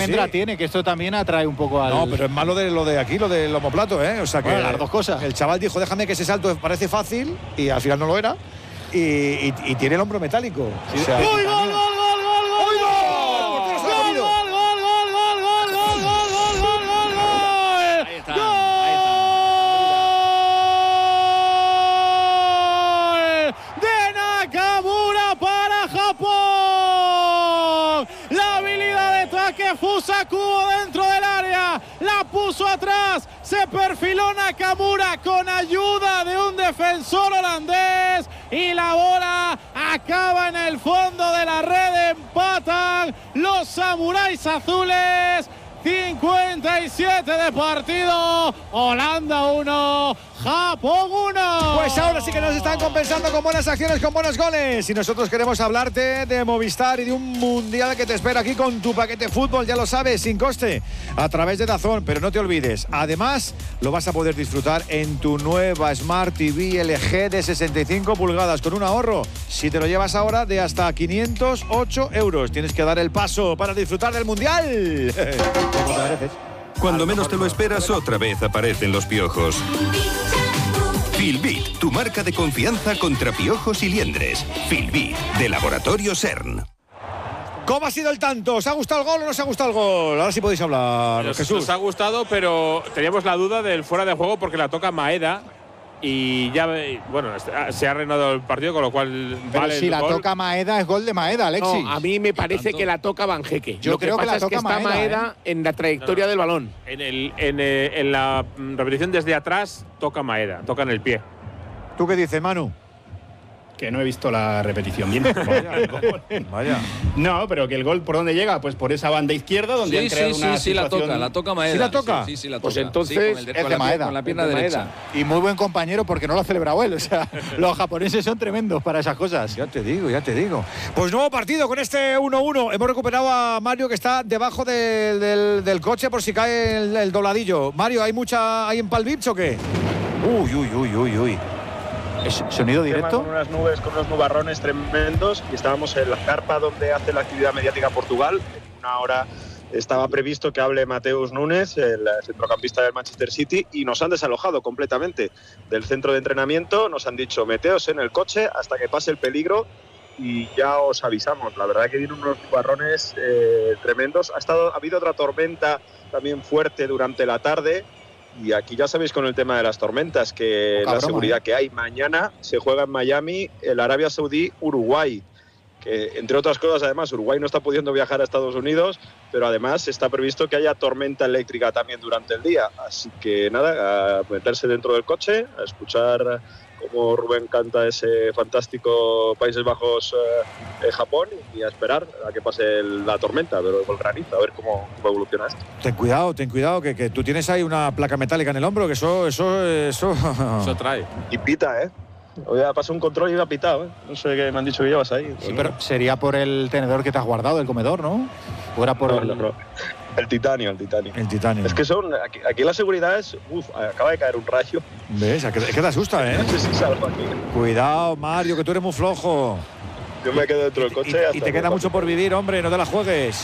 entretiene, que esto también atrae un poco al... No, pero es malo lo de aquí, lo del omoplato, ¿eh? O sea que las dos cosas. El chaval dijo, déjame que ese salto parece fácil, y al final no lo era, y tiene el hombro metálico. Sí, o sea, ¡gol, gol, gol! Fusakubo dentro del área, la puso atrás, se perfiló Nakamura con ayuda de un defensor holandés y la bola acaba en el fondo de la red. Empatan los samuráis azules. 57 de partido, Holanda 1, Japón 1. Pues ahora sí que nos están compensando con buenas acciones, con buenos goles. Y nosotros queremos hablarte de Movistar y de un mundial que te espera aquí con tu paquete fútbol, ya lo sabes, sin coste, a través de DAZN. Pero no te olvides, además lo vas a poder disfrutar en tu nueva Smart TV LG de 65 pulgadas con un ahorro, si te lo llevas ahora, de hasta 508 euros. Tienes que dar el paso para disfrutar del mundial. Cuando menos te lo esperas, otra vez aparecen los piojos. Filbit, tu marca de confianza contra piojos y liendres. Filbit, de Laboratorio CERN. ¿Cómo ha sido el tanto? ¿Os ha gustado el gol o no os ha gustado el gol? Ahora sí podéis hablar, Jesús. Nos ha gustado, pero teníamos la duda del fuera de juego porque la toca Maeda. Y ya, bueno, se ha reanudado el partido, con lo cual pero vale si el la gol. Toca Maeda, es gol de Maeda, Alexis. No, a mí me parece que la toca Banjeque. Yo creo que la toca está Maeda en la trayectoria del balón. En la repetición desde atrás toca Maeda, toca en el pie. ¿Tú qué dices, Manu? Que no he visto la repetición bien. Vaya. No, pero que el gol, ¿por dónde llega? Pues por esa banda izquierda, donde han creado una situación... la toca Maeda. ¿Sí la toca? Sí, la toca. Pues entonces es de Maeda. Con la pierna derecha. Y muy buen compañero porque no lo ha celebrado él. O sea, los japoneses son tremendos para esas cosas. Ya te digo. Pues nuevo partido con este 1-1. Hemos recuperado a Mario, que está debajo del coche por si cae el dobladillo. Mario, ¿hay en Palvips o qué? Uy. ¿Es sonido directo? Con unas nubes, con unos nubarrones tremendos, y estábamos en la carpa donde hace la actividad mediática Portugal. En una hora estaba previsto que hable Mateus Nunes, el centrocampista del Manchester City, y nos han desalojado completamente del centro de entrenamiento. Nos han dicho, meteos en el coche hasta que pase el peligro y ya os avisamos. La verdad que vienen unos nubarrones tremendos. Ha habido otra tormenta también fuerte durante la tarde. Y aquí ya sabéis, con el tema de las tormentas, que la seguridad que hay. Mañana se juega en Miami el Arabia Saudí-Uruguay, que entre otras cosas, además, Uruguay no está pudiendo viajar a Estados Unidos, pero además está previsto que haya tormenta eléctrica también durante el día. Así que nada, a meterse dentro del coche, a escuchar cómo Rubén canta ese fantástico Países Bajos, Japón, y a esperar a que pase la tormenta, pero el granizo, a ver cómo evoluciona esto. Ten cuidado, que tú tienes ahí una placa metálica en el hombro, que eso trae. Y pita, Hoy ha pasado un control y me ha pitado, No sé qué me han dicho que llevas ahí. Sí, pero sería por el tenedor que te has guardado del comedor, ¿no? ¿O era por No. El titanio. Es que aquí la seguridad es... acaba de caer un rayo. ¿Ves? Es que te asusta, No sé si salgo aquí. Cuidado, Mario, que tú eres muy flojo. Yo me quedo dentro del coche. Y te queda mucho por vivir, hombre, no te la juegues.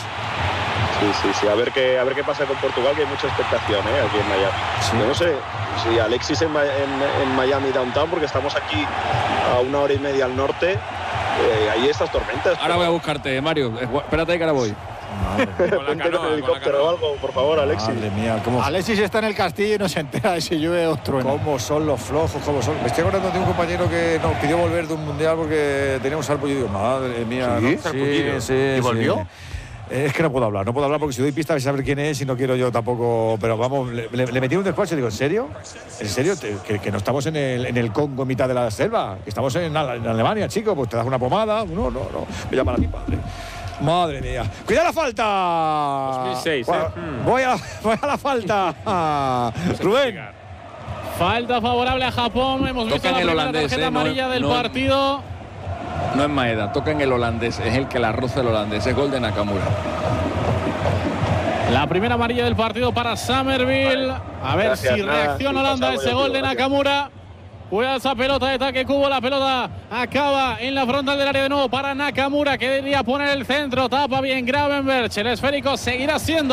Sí. A ver qué pasa con Portugal, que hay mucha expectación, aquí en Miami. Sí. Yo no sé si Alexis en Miami Downtown, porque estamos aquí a 1 hora y media al norte. Hay estas tormentas. Ahora voy a buscarte, Mario. Espérate que ahora voy. Vente con el helicóptero o algo, por favor, Alexis. Madre mía, Alexis está en el castillo y no se entera de si llueve o truena. ¿Cómo son los flojos? Me estoy acordando de un compañero que nos pidió volver de un mundial porque teníamos sarpullido. Yo digo, madre mía. Sí. ¿Y volvió? Es que no puedo hablar porque si doy pistas vais a saber quién es y no quiero yo tampoco. Pero vamos, le metí un despacho y digo, ¿en serio? ¿En serio? Que no estamos en el Congo en mitad de la selva, que estamos en Alemania, chico. Pues te das una pomada. No. Me llama a mi padre. Madre mía. ¡Cuidado la falta! 2006, Voy a la falta. Rubén. Falta favorable a Japón. Hemos visto la primera tarjeta amarilla del partido. No es Maeda, toca en el holandés, es el que la roza el holandés, es gol de Nakamura. La primera amarilla del partido para Summerville. A ver si reacciona Holanda a ese gol de Nakamura. Juega esa pelota de Take Kubo, la pelota acaba en la frontal del área de nuevo para Nakamura, que debería poner el centro, tapa bien Gravenberch, el esférico seguirá siendo